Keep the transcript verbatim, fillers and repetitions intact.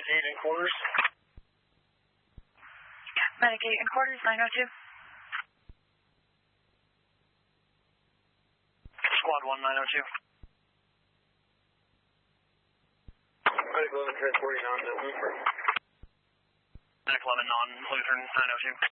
Medic eight in quarters. Medic eight in quarters, nine oh two. Squad one, nine oh two. Medic eleven transporting on Lutheran. Medic eleven on Lutheran, nine oh two.